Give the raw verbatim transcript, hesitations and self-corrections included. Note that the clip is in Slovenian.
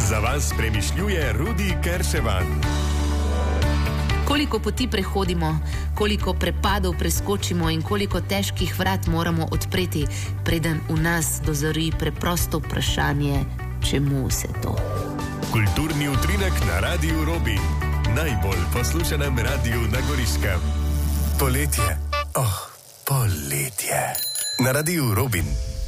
Za vas premišljuje Rudi Kerševan. Koliko poti prehodimo, koliko prepadov preskočimo in koliko težkih vrat moramo odpreti, preden v nas dozori preprosto vprašanje, čemu se to? Kulturni utrinek na Radiu Robin. Najbolj poslušanem radiju na Goriškem. Poletje. Oh, poletje. Na Radiu Robin.